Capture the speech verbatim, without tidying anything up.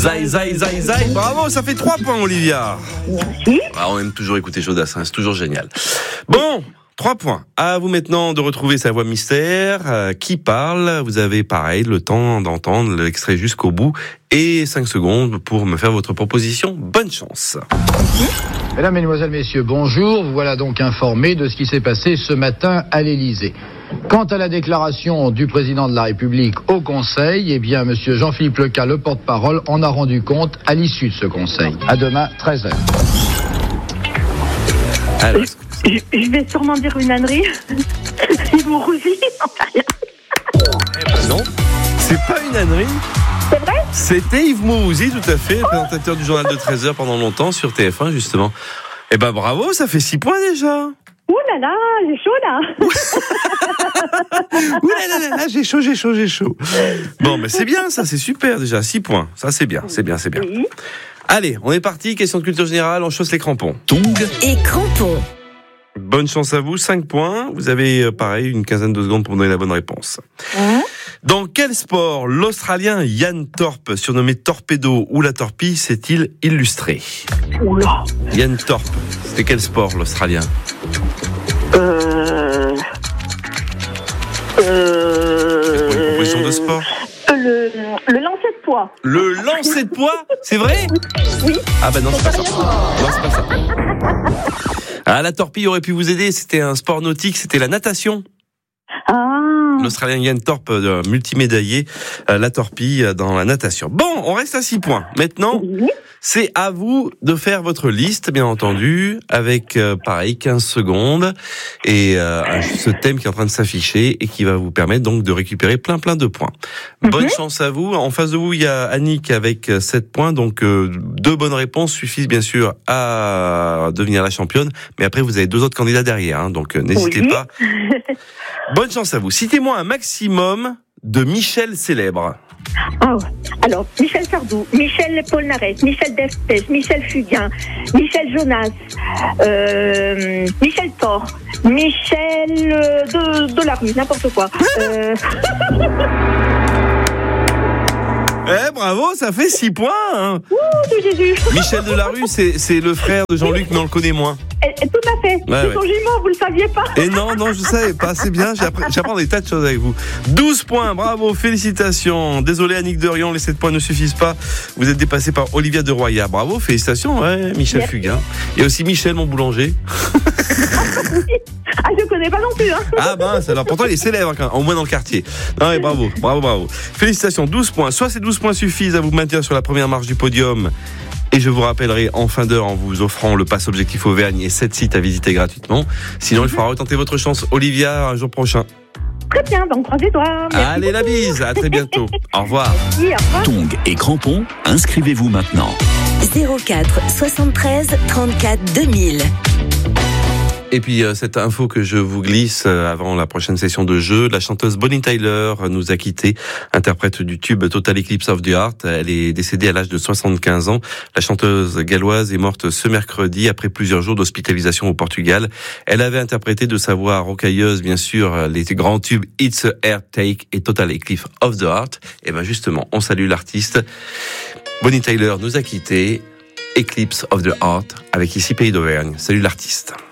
Zai, zai, zai, zai. Bravo, ça fait trois points, Olivia. Merci. Ah, on aime toujours écouter Jodassin, c'est toujours génial. Bon, trois points. À vous maintenant de retrouver sa voix mystère. Euh, qui parle? Vous avez pareil le temps d'entendre l'extrait jusqu'au bout et cinq secondes pour me faire votre proposition. Bonne chance. Mesdames, Mesdemoiselles, Messieurs, bonjour. Vous voilà donc informés de ce qui s'est passé ce matin à l'Élysée. Quant à la déclaration du président de la République au Conseil, eh bien, monsieur Jean-Philippe Leca, le porte-parole, en a rendu compte à l'issue de ce Conseil. À demain, treize heures. Alors, Je, je vais sûrement dire une ânerie. Ils vont rougir, j'en sais rien. eh ben non, c'est pas une ânerie. C'est vrai? C'était Yves Mourouzi, tout à fait, présentateur du journal de treize heures pendant longtemps sur T F un, justement. Eh ben bravo, ça fait six points déjà. Ouh là là, j'ai chaud là. Ouh là là là là, j'ai chaud, j'ai chaud, j'ai chaud. Bon, mais c'est bien, ça, c'est super déjà, six points. Ça, c'est bien, c'est bien, c'est bien. Oui. Allez, on est parti, question de culture générale, on chausse les crampons. Tongs et crampons. Bonne chance à vous, cinq points. Vous avez, euh, pareil, une quinzaine de secondes pour me donner la bonne réponse. Hein? Dans quel sport l'Australien Ian Thorpe, surnommé Torpedo ou la Torpille, s'est-il illustré? Oula. Ian Thorpe, c'était quel sport l'Australien? Euh... Euh... Pour une proposition de sport. Le, le lancer de poids. Le lancer de poids, c'est vrai? Oui. Ah ben non, c'est pas ça. Non, c'est pas ça. Ah, la torpille aurait pu vous aider, c'était un sport nautique, c'était la natation. Ah. L'Australien Ian Thorpe, euh, multimédaillé, euh, la torpille euh, dans la natation. Bon, on reste à six points. Maintenant, Oui. c'est à vous de faire votre liste, bien entendu, avec, euh, pareil, quinze secondes, et euh, ce thème qui est en train de s'afficher et qui va vous permettre donc de récupérer plein plein de points. Bonne Mm-hmm. chance à vous. En face de vous, il y a Annick avec sept points, donc euh, deux bonnes réponses suffisent bien sûr à devenir la championne, mais après vous avez deux autres candidats derrière, hein, donc euh, n'hésitez Oui. pas. Bonne chance à vous. Citez-moi un maximum de Michel célèbres. Ah ouais. Alors, Michel Sardou, Michel Polnareff, Michel Destes, Michel Fugain, Michel Jonas, euh, Michel Thor, Michel euh, de, de la rue, n'importe quoi. Euh... Eh, bravo, ça fait six points. Hein. Ouh, de Jésus. Michel Delarue, c'est, c'est le frère de Jean-Luc, mais on le connaît moins. Et, et tout à fait. Ouais, C'est ouais. son jumeau, vous le saviez pas? Et non, non, je savais pas, c'est bien, j'apprends, j'apprends des tas de choses avec vous. douze points, bravo, félicitations. Désolé Annick Derion, les sept points ne suffisent pas. Vous êtes dépassé par Olivia de Roya. Bravo, félicitations, ouais, Michel Merci. Fugain. Il y a aussi Michel, mon boulanger. Ah, je connais pas non plus, hein. Ah ben, alors pourtant il est célèbre, hein, au moins dans le quartier. Non mais bravo, bravo, bravo. Félicitations, douze points. Soit ces douze points suffisent à vous maintenir sur la première marche du podium. Et je vous rappellerai en fin d'heure en vous offrant le pass Objectif Auvergne et sept sites à visiter gratuitement. Sinon, il faudra retenter votre chance. Olivia, un jour prochain. Très bien, donc croisez les doigts. Merci Allez, la beaucoup. bise, à très bientôt. Au revoir. Oui, au revoir. Tongs et crampons, inscrivez-vous maintenant. zéro quatre soixante-treize trente-quatre deux mille. Et puis euh, cette info que je vous glisse euh, avant la prochaine session de jeu, la chanteuse Bonnie Tyler nous a quittés, interprète du tube Total Eclipse of the Heart. Elle est décédée à l'âge de soixante-quinze ans. La chanteuse galloise est morte ce mercredi après plusieurs jours d'hospitalisation au Portugal. Elle avait interprété de sa voix rocailleuse, bien sûr, les grands tubes It's a Air Take et Total Eclipse of the Heart. Et ben justement, on salue l'artiste. Bonnie Tyler nous a quittés. Eclipse of the Heart avec ici Pays d'Auvergne. Salut l'artiste.